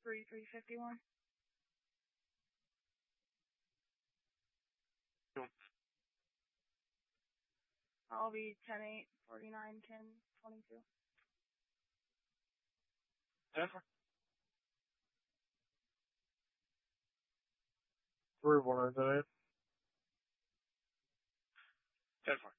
3-3-51. I'll be 10-8, 49, 10, 22. 10-4. 3-1, 10-8. 10-4.